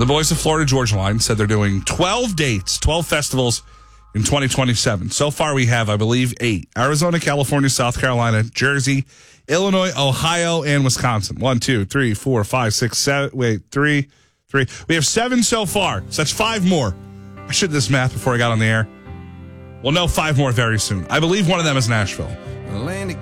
The boys of Florida Georgia Line said they're doing 12 dates, 12 festivals in 2027. So far, we have, I believe, 8. Arizona, California, South Carolina, Jersey, Illinois, Ohio, and Wisconsin. 1, 2, 3, 4, 5, 6, 7. Wait, 3. We have 7 so far. So that's 5 more. I should do this math before I got on the air. We'll know 5 more very soon. I believe one of them is Nashville.